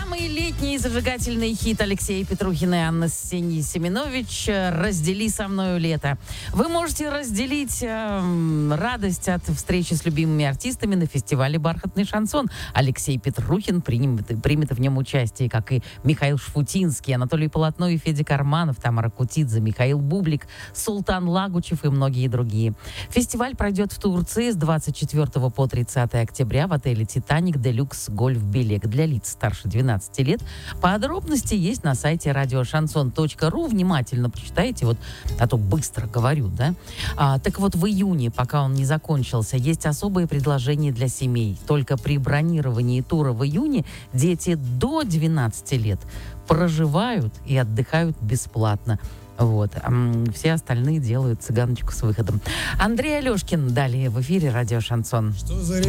Самый летний зажигательный хит Алексея Петрухина и Анны Семенович «Раздели со мною лето». Вы можете разделить радость от встречи с любимыми артистами на фестивале «Бархатный шансон». Алексей Петрухин примет в нем участие, как и Михаил Шфутинский, Анатолий Полотно и Федя Карманов, Тамара Кутидзе, Михаил Бублик, Султан Лагучев и многие другие. Фестиваль пройдет в Турции с 24 по 30 октября в отеле «Титаник Делюкс Гольф Белег» для лиц старше 12 лет. Подробности есть на сайте радиошансон.ру. Внимательно прочитайте, а то быстро говорю, да? Так вот, в июне, пока он не закончился, есть особые предложения для семей. Только при бронировании тура в июне дети до 12 лет проживают и отдыхают бесплатно. Все остальные делают цыганочку с выходом. Андрей Алешкин далее в эфире «Радио Шансон». Что за